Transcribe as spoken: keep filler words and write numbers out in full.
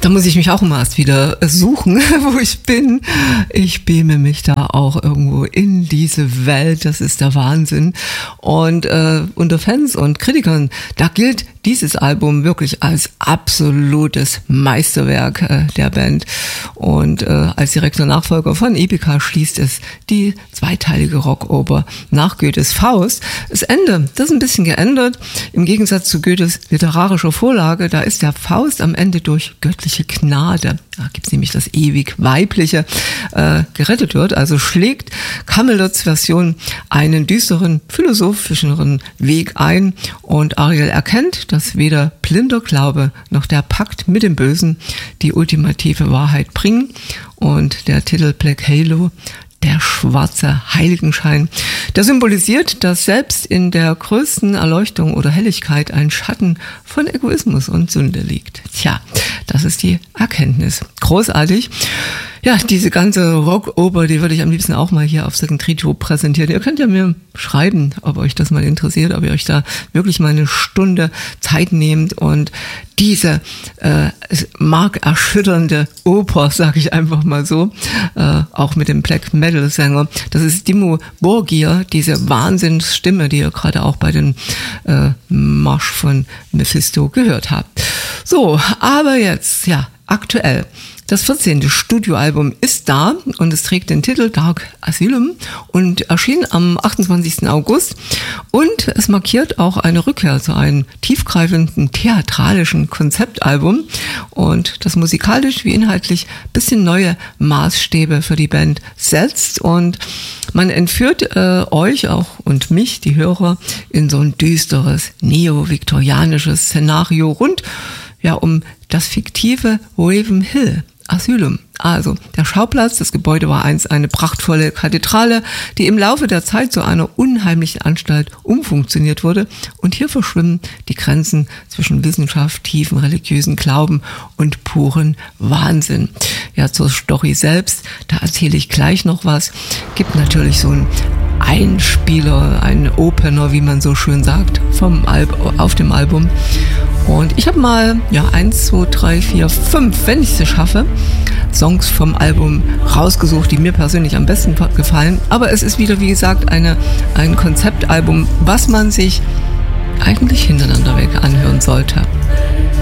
Da muss ich mich auch immer erst wieder suchen, wo ich bin. Ich beame mich da auch irgendwo in diese Welt. Das ist der Wahnsinn. Und äh, unter Fans und Kritikern, da gilt dieses Album wirklich als absolutes Meisterwerk äh, der Band. Und äh, als direkter Nachfolger von Epica schließt es die zweiteilige Rockoper nach Goethes Faust. Das Ende, das ist ein bisschen geändert. Im Gegensatz zu Goethes literarischer Vorlage, da ist der Faust am Ende durch göttliche Gnade, da gibt es nämlich das ewig Weibliche, äh, gerettet wird. Also schlägt Camelots Version einen düsteren, philosophischeren Weg ein und Ariel erkennt, dass weder blinder Glaube noch der Pakt mit dem Bösen die ultimative Wahrheit bringen. Und der Titel Black Halo, der schwarze Heiligenschein, der symbolisiert, dass selbst in der größten Erleuchtung oder Helligkeit ein Schatten von Egoismus und Sünde liegt. Tja, das ist die Erkenntnis. Großartig. Ja, diese ganze Rockoper, die würde ich am liebsten auch mal hier auf Second Trio präsentieren. Ihr könnt ja mir schreiben, ob euch das mal interessiert, ob ihr euch da wirklich mal eine Stunde Zeit nehmt und diese äh, markerschütternde Oper, sage ich einfach mal so, äh, auch mit dem Black Metal Sänger, das ist Dimmu Borgir, diese Wahnsinnsstimme, die ihr gerade auch bei den äh, Marsch von Mephisto gehört habt. So, aber jetzt, ja, aktuell. Das vierzehnte Studioalbum ist da und es trägt den Titel Dark Asylum und erschien am achtundzwanzigsten August und es markiert auch eine Rückkehr zu einem tiefgreifenden theatralischen Konzeptalbum und das musikalisch wie inhaltlich bisschen neue Maßstäbe für die Band setzt und man entführt äh, euch auch und mich, die Hörer, in so ein düsteres, neo-viktorianisches Szenario rund ja um das fiktive Raven Hill Asylum. Also der Schauplatz, das Gebäude war einst eine prachtvolle Kathedrale, die im Laufe der Zeit zu einer unheimlichen Anstalt umfunktioniert wurde. Und hier verschwimmen die Grenzen zwischen Wissenschaft, tiefen religiösen Glauben und puren Wahnsinn. Ja, zur Story selbst, da erzähle ich gleich noch was. Gibt natürlich so ein Einspieler, ein Opener, wie man so schön sagt, vom Alb- auf dem Album. Und ich habe mal, ja, eins, zwei, drei, vier, fünf, wenn ich es schaffe, Songs vom Album rausgesucht, die mir persönlich am besten gefallen. Aber es ist wieder, wie gesagt, eine, ein Konzeptalbum, was man sich eigentlich hintereinander weg anhören sollte.